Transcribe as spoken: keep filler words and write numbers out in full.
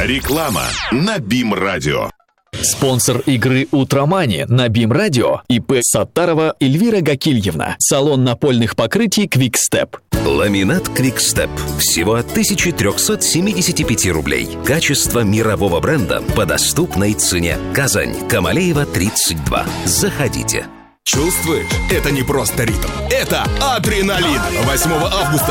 Реклама на БИМ-радио. Спонсор игры «Утромани» на БИМ-радио ИП Саттарова Эльвира Гакильевна. Салон напольных покрытий «Квикстеп». Ламинат «Квикстеп». Всего от тысяча триста семьдесят пять рублей. Качество мирового бренда по доступной цене. Казань, Камалеева, тридцать два. Заходите. Чувствуешь? Это не просто ритм. Это адреналин. восьмого августа